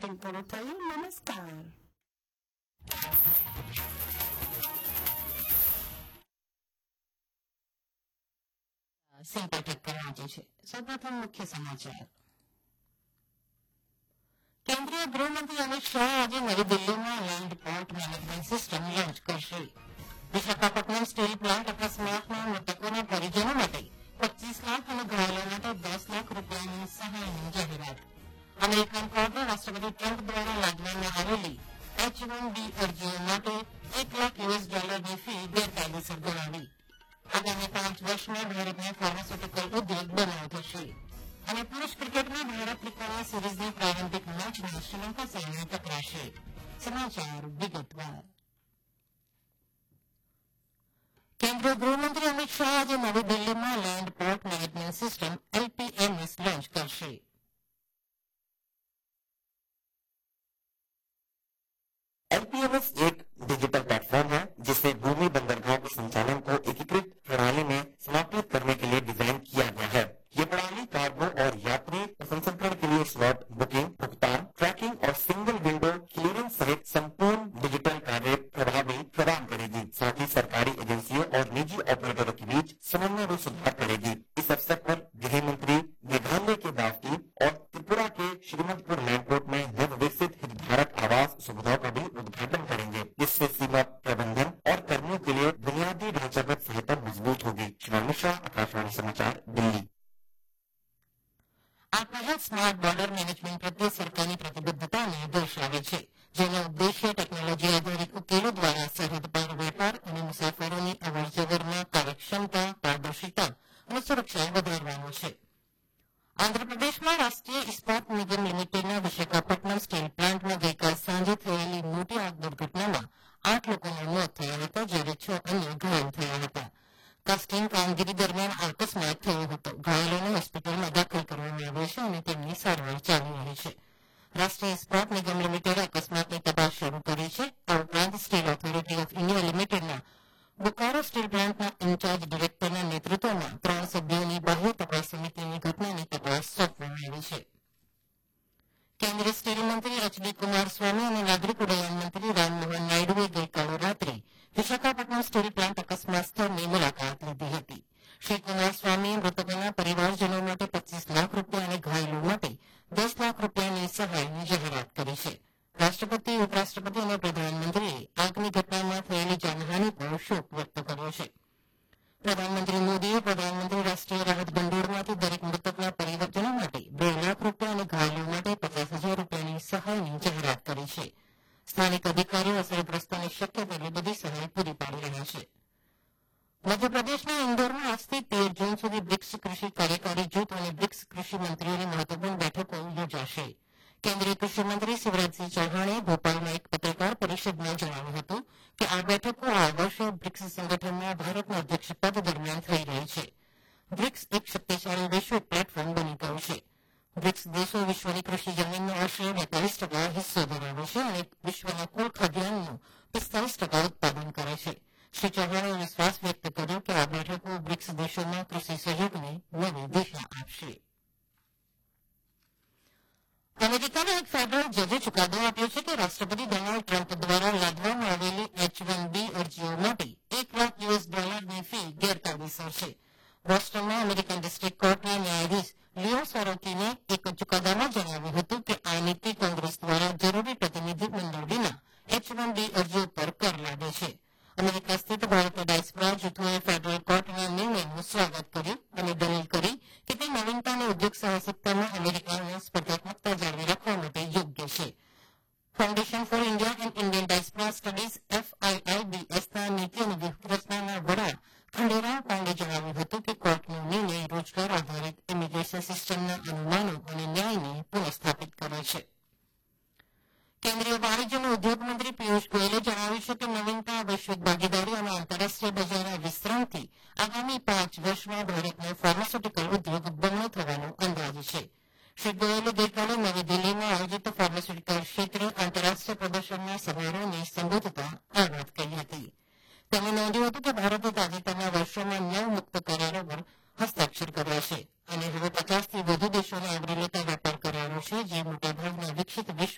Bulletin પૂરું થયું. નમસ્કાર. સિમ્પેટેક કરાવજે છે. સૌપ્રથમ મુખ્ય સમાચાર. કેન્દ્રીય ગૃહમંત્રી અમિત શાહ આજે નવી દિલ્હીમાં land port management system launch કરશે. વિશાખાપટ્ટનમ સ્ટીલ પ્લાન્ટ અકસ્માતમાં મૃતકોના પરિજનો માટે 25 લાખ અને ઘાયલો માટે 10 લાખ રૂપિયાની સહાયની જાહેરાત. અમેરિકન કોર્ટે રાષ્ટ્રપતિ ટ્રમ્પ દ્વારા લાદવામાં આવેલી H-1B અરજીઓ માટે $1 લાખની ફી ગેરકાયદેસર ગણાવી. આગામી 5 વર્ષમાં ભારતના ફાર્માસ્યુટિકલ ઉદ્યોગ બનાવ થશે. અને પુરુષ ક્રિકેટમાં ભારત ત્રિકોણીય સિરીઝની પ્રારંભિક મેચમાં શ્રીલંકા સામે ટકરાશે. સમાચાર વિગતવાર. કેન્દ્રીય ગૃહમંત્રી અમિત શાહ આજે નવી દિલ્હીમાં land port management system LPMS launch કરશે. LPMS एक डिजिटल प्लेटफॉर्म है जिसे भूमि बंदरगाह के संचालन को एकीकृत प्रणाली में समाप्त करने के लिए डिजाइन किया गया है. ये प्रणाली कार्गो और यात्री प्रसंस्करण के लिए स्लॉट बुकिंग, भुगतान, ट्रैकिंग और सिंगल विंडो क्लियरेंस सहित संपूर्ण डिजिटल कार्य प्रभावी प्रदान करेगी. साथ ही सरकारी एजेंसियों और निजी ऑपरेटरों के बीच समन्वय में सुधार करेगी. इस अवसर पर गृह मंत्री मेघालय के दावकी और त्रिपुरा के श्रीमंतपुर लैंडपोर्ट में नवविकसित हितधारक आवास सुविधाओं का भी उद्घाटन करेंगे, जिससे सीमा प्रबंधन और कर्मियों के लिए बुनियादी ढांचागत सहायता मजबूत होगी. शिवांग मिश्रा, आकाशवाणी समाचार, दिल्ही. આ પહેલ સ્માર્ટ બોર્ડર મેનેજમેન્ટ પ્રત્યે સરકારની પ્રતિબદ્ધતાને દર્શાવે છે, જેનો ઉદ્દેશ્ય ટેકનોલોજી આધારિત ઉકેલો દ્વારા સરહદ પાર વેપાર અને મુસાફરોની અવરજવરમાં કાર્યક્ષમતા, પારદર્શિતા અને સુરક્ષા વધારવાનો છે. આંધ્રપ્રદેશમાં રાષ્ટ્રીય ઇસ્પાત નિગમ લિમિટેડના વિશાખાપટ્ટનમ સ્ટીલ પ્લાન્ટમાં ગઈકાલ સાંજે થયેલી મોટી આગ દુર્ઘટનામાં 8 લોકોના મોત થયા હતા, જ્યારે 6 અન્ય ઘાયલ થયા હતા. કાસ્ટિંગ કામગીરી દરમિયાન અકસ્માત થયો હતો. ઘાયલોને હોસ્પિટલમાં દાખલ કરવામાં આવ્યા છે અને તેમની સારવાર ચાલી રહી છે. રાષ્ટ્રીય ઇસ્પાત નિગમ લિમિટેડે અકસ્માતની તપાસ શરૂ કરી છે. આ ઉપરાંત સ્ટીલ ઓથોરિટી ઓફ ઇન્ડિયા લિમિટેડના બોકારો સ્ટીલ પ્લાન્ટના ઇન્ચાર્જ ડિરેક્ટરના નેતૃત્વમાં 3 સભ્યોની બાહ્ય તપાસ સમિતિની ઘટનાની તપાસ સોંપવામાં આવી છે. કેન્દ્રીય સ્ટીલ મંત્રી એચ.ડી. કુમારસ્વામી અને નાગરિક ઉડ્ડયન મંત્રી રામમોહન નાયડુએ ગઈકાલે રાત્રે વિશાખાપટ્ટનમ સ્ટીલ પ્લાન્ટ અકસ્માત સ્થળની મુલાકાત લીધી હતી. શ્રી કુમારસ્વામીએ મૃતકોના પરિવારજનો માટે 25 લાખ રૂપિયા અને ઘાયલો માટે 10 લાખ રૂપિયાની સહાયની જાહેરાત કરી છે. રાષ્ટ્રપતિ, ઉપરાષ્ટ્રપતિ અને પ્રધાનમંત્રીએ આગની ઘટનામાં થયેલી જાનહાનિ પર શોક વ્યક્ત કર્યો છે. પ્રધાનમંત્રી મોદીએ પ્રધાનમંત્રી રાષ્ટ્રીય રાહત ભંડોળમાંથી દરેક મૃતકના પરિવારજનો માટે 2 લાખ રૂપિયા અને ઘાયલો માટે 50,000 રૂપિયાની સહાયની જાહેરાત કરી છે. સ્થાનિક અધિકારીઓ અસરગ્રસ્તોને શક્ય તેટલી બધી સહાય પૂરી પાડી રહ્યા છે. મધ્યપ્રદેશના ઇન્દોરમાં આજથી 13 જૂન સુધી બ્રિક્સ કૃષિ કાર્યકારી જૂથ અને બ્રિક્સ કૃષિ મંત્રીઓની મહત્વપૂર્ણ બેઠકો યોજાશે. કેન્દ્રીય કૃષિ મંત્રી શિવરાજસિંહ ચૌહાણે ભોપાલમાં એક પત્રકાર પરિષદમાં જણાવ્યું હતું કે આ બેઠકો આ વર્ષે બ્રિક્સ સંગઠનના ભારતના અધ્યક્ષપદ દરમિયાન થઈ રહી છે. બ્રિક્સ એક શક્તિશાળી વૈશ્વિક પ્લેટફોર્મ બની ગયું છે. બ્રિક્સ દેશો વિશ્વની કૃષિ જમીનનો આશરે 42% હિસ્સો ધરાવે છે અને વિશ્વના કુલ ખાદ્યાન્નનું 45% ઉત્પાદન કરે છે. શ્રી ચૌહાણે વિશ્વાસ વ્યક્ત કર્યો કે આ બેઠકો બ્રિક્સ દેશોમાં કૃષિ સહયોગને નવી દિશા આપશે. અમેરિકાના એક ફેડરલ જજે ચુકાદો આપ્યો છે કે રાષ્ટ્રપતિ ડોનાલ્ડ ટ્રમ્પ દ્વારા લાદવામાં આવેલી H-1B અરજીઓ માટે $1 લાખની ફી ગેરકાયદેસર છે. બોસ્ટનમાં અમેરિકન ડિસ્ટ્રિક્ટ કોર્ટના ન્યાયાધીશ લિયો સોરોકીને એક ચુકાદામાં જણાવ્યું હતું કે આ નીતિ કોંગ્રેસ દ્વારા જરૂરી પ્રતિનિધિ મંડળ વિના H-1B અરજીઓ પર કર લાદે છે. અમેરિકા સ્થિત ભારતીય ડાયસ્પોરા જૂથોએ ફેડરલ કોર્ટના નિર્ણયનું સ્વાગત કર્યું અને દલીલ કરી કે તે નવીનતા અને ઉદ્યોગ સાહસિકતામાં અમેરિકાની સ્પર્ધાત્મકતા જાળવી રાખવા માટે યોગ્ય છે. Foundation for India and Indian diaspora studies FIIDSના નીતિ અને વ્યૂહરચનાના વડા ખંડેરાવ પાંડે જણાવ્યું હતું કે કોર્ટનો નિર્ણય રોજગાર આધારિત ઇમિગ્રેશન સિસ્ટમના અનુમાનો અને ન્યાયને પુનઃસ્થાપિત કરે છે. કેન્દ્રીય વાણિજ્ય અને ઉદ્યોગ મંત્રી પિયુષ ગોયલે જણાવ્યું છે કે નવીનતા, વૈશ્વિક ભાગીદારી અને આંતરરાષ્ટ્રીય બજારના વિસ્તરણથી આગામી 5 વર્ષમાં ભારતનો ફાર્માસ્યુટિકલ ઉદ્યોગ બમણો થવાનો અંદાજ છે. શ્રી ગોયલે ગઈકાલે નવી દિલ્હીમાં આયોજિત ફાર્માસ્યુટિકલ ક્ષેત્રે આંતરરાષ્ટ્રીય પ્રદર્શનના સમારોહને સંબોધતા આ વાત કહી હતી. તેમણે નોંધ્યું હતું કે ભારતે તાજેતરના વર્ષોમાં 9 મુક્ત કરારો પર હસ્તાક્ષર કર્યા છે અને હવે 50થી વધુ દેશોને આવરી લેતા વેપાર કરારો છે, જે મોટાભાગના વિકસિત વિશ્વ